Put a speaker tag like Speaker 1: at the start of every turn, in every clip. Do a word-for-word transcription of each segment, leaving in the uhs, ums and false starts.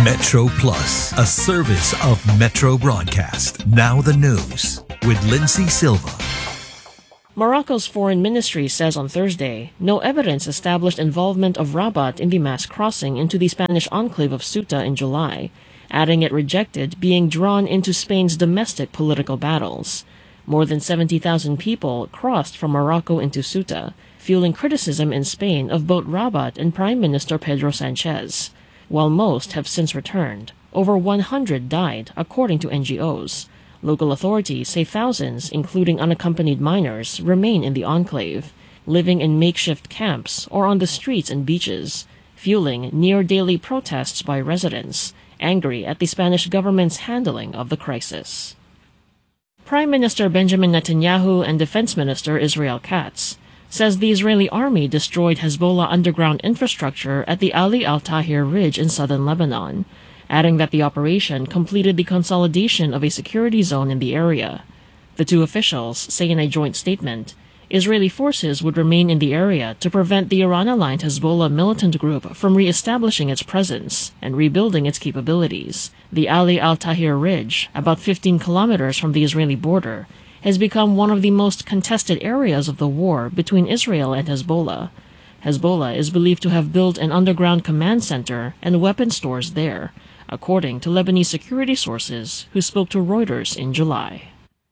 Speaker 1: Metro Plus, a service of Metro Broadcast. Now the news with Lindsay Silva.
Speaker 2: Morocco's foreign ministry says on Thursday no evidence established involvement of Rabat in the mass crossing into the Spanish enclave of Ceuta in July, adding it rejected being drawn into Spain's domestic political battles. More than seventy thousand people crossed from Morocco into Ceuta, fueling criticism in Spain of both Rabat and Prime Minister Pedro Sanchez. While most have since returned, over one hundred died, according to N G Os. Local authorities say thousands, including unaccompanied minors, remain in the enclave, living in makeshift camps or on the streets and beaches, fueling near-daily protests by residents, angry at the Spanish government's handling of the crisis. Prime Minister Benjamin Netanyahu and Defense Minister Israel Katz says the Israeli army destroyed Hezbollah underground infrastructure at the Ali al-Tahrir Ridge in southern Lebanon, adding that the operation completed the consolidation of a security zone in the area. The two officials say in a joint statement, Israeli forces would remain in the area to prevent the Iran-aligned Hezbollah militant group from re-establishing its presence and rebuilding its capabilities. The Ali al-Tahrir Ridge, about fifteen kilometers from the Israeli border, has become one of the most contested areas of the war between Israel and Hezbollah. Hezbollah is believed to have built an underground command center and weapon stores there, according to Lebanese security sources who spoke to Reuters in July.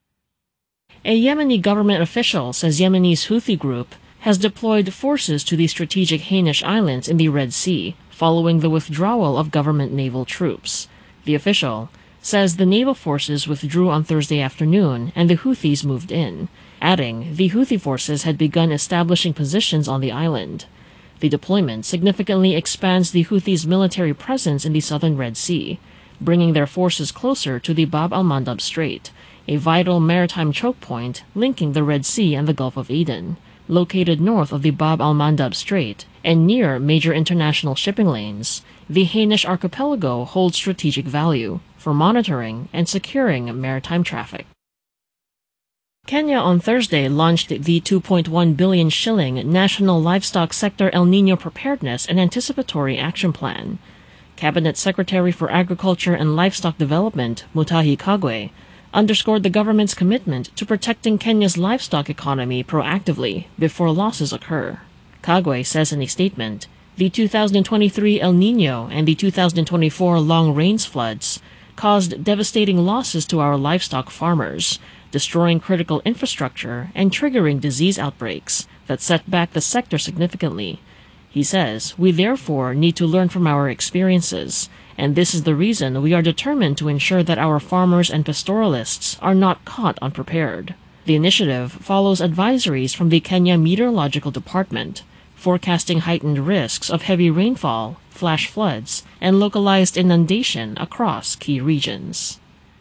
Speaker 2: A Yemeni government official says Yemeni's Houthi group has deployed forces to the strategic Hanish Islands in the Red Sea following the withdrawal of government naval troops. The official says the naval forces withdrew on Thursday afternoon and the Houthis moved in, adding the Houthi forces had begun establishing positions on the island. The deployment significantly expands the Houthis' military presence in the southern Red Sea, bringing their forces closer to the Bab al-Mandab Strait, a vital maritime choke point linking the Red Sea and the Gulf of Aden. Located north of the Bab al-Mandab Strait and near major international shipping lanes, the Hanish archipelago holds strategic value for monitoring and securing maritime traffic. Kenya on Thursday launched the two point one billion shilling National Livestock Sector El Niño Preparedness and Anticipatory Action Plan. Cabinet Secretary for Agriculture and Livestock Development, Mutahi Kagwe, underscored the government's commitment to protecting Kenya's livestock economy proactively before losses occur. Kagwe says in a statement, the two thousand twenty-three El Niño and the two thousand twenty-four long rains floods caused devastating losses to our livestock farmers, destroying critical infrastructure and triggering disease outbreaks that set back the sector significantly. He says, we therefore need to learn from our experiences, and this is the reason we are determined to ensure that our farmers and pastoralists are not caught unprepared. The initiative follows advisories from the Kenya Meteorological Department, forecasting heightened risks of heavy rainfall, flash floods, and localized inundation across key regions.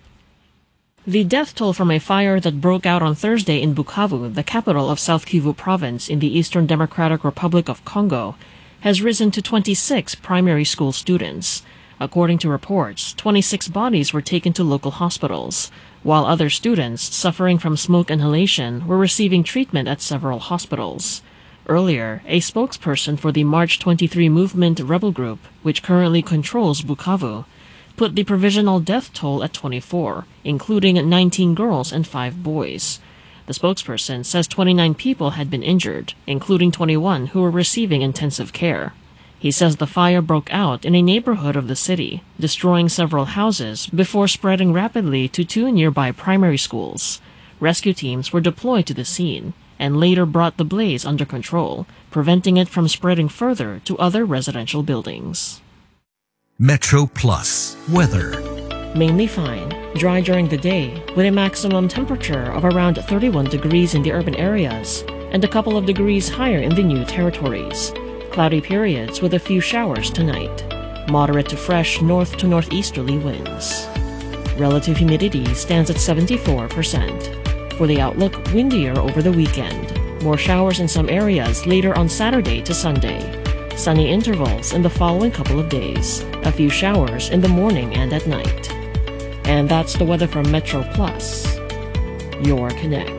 Speaker 2: The death toll from a fire that broke out on Thursday in Bukavu, the capital of South Kivu province in the Eastern Democratic Republic of Congo, has risen to twenty-six primary school students. According to reports, twenty-six bodies were taken to local hospitals, while other students suffering from smoke inhalation were receiving treatment at several hospitals. Earlier, a spokesperson for the March twenty-three Movement rebel group, which currently controls Bukavu, put the provisional death toll at twenty-four, including nineteen girls and five boys. The spokesperson says twenty-nine people had been injured, including twenty-one who were receiving intensive care. He says the fire broke out in a neighborhood of the city, destroying several houses before spreading rapidly to two nearby primary schools. Rescue teams were deployed to the scene and later brought the blaze under control, preventing it from spreading further to other residential buildings.
Speaker 1: Metro Plus weather.
Speaker 2: Mainly fine, dry during the day, with a maximum temperature of around thirty-one degrees in the urban areas and a couple of degrees higher in the new territories. Cloudy periods with a few showers tonight. Moderate to fresh north to northeasterly winds. Relative humidity stands at seventy-four percent. For the outlook, windier over the weekend. More showers in some areas later on Saturday to Sunday. Sunny intervals in the following couple of days. A few showers in the morning and at night. And that's the weather from Metro Plus, your connect.